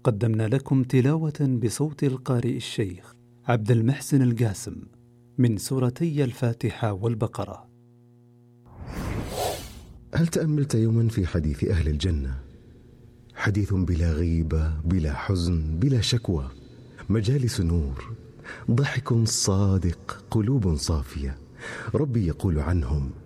قدمنا لكم تلاوة بصوت القارئ الشيخ عبد المحسن القاسم من سورتي الفاتحة والبقرة. هل تأملت يوما في حديث أهل الجنة؟ حديث بلا غيبة، بلا حزن، بلا شكوى، مجالس نور، ضحك صادق، قلوب صافية. ربي يقول عنهم: